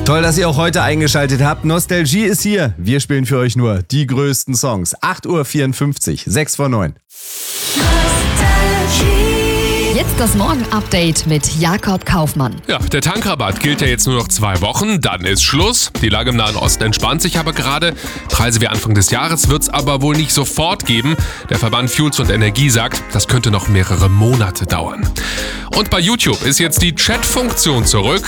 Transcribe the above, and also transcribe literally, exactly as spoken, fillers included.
Toll, dass ihr auch heute eingeschaltet habt. Nostalgie ist hier. Wir spielen für euch nur die größten Songs. acht Uhr vierundfünfzig, sechs vor neun. Jetzt das Morgen-Update mit Jakob Kaufmann. Ja, der Tankrabatt gilt ja jetzt nur noch zwei Wochen, dann ist Schluss. Die Lage im Nahen Osten entspannt sich aber gerade. Preise wie Anfang des Jahres wird es aber wohl nicht sofort geben. Der Verband Fuels und Energie sagt, das könnte noch mehrere Monate dauern. Und bei YouTube ist jetzt die Chat-Funktion zurück.